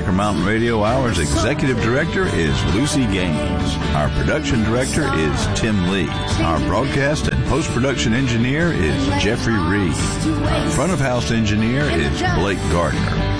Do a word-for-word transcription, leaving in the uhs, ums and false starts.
Rocker Mountain Radio Hour's Executive Director is Lucy Gaines. Our Production Director is Tim Lee. Our Broadcast and Post-Production Engineer is Jeffrey Reed. Our Front of House Engineer is Blake Gardner.